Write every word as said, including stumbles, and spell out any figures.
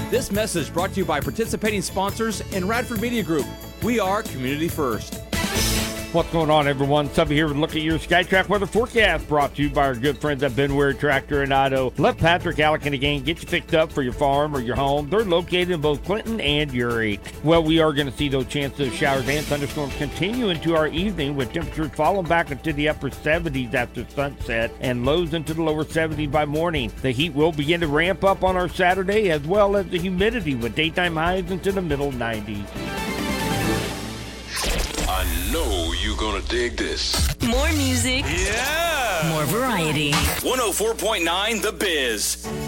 This message brought to you by participating sponsors and Radford Media Group. We are Community First. What's going on, everyone? Subby here with a look at your SkyTrack weather forecast, brought to you by our good friends at Benware Tractor and Auto. Let Patrick Allican again get you fixed up for your farm or your home. They're located in both Clinton and Uri. Well, we are going to see those chances of showers and thunderstorms continue into our evening, with temperatures falling back into the upper seventies after sunset and lows into the lower seventies by morning. The heat will begin to ramp up on our Saturday, as well as the humidity, with daytime highs into the middle nineties. I know you're gonna dig this. More music. Yeah. More variety. one oh four point nine The Biz.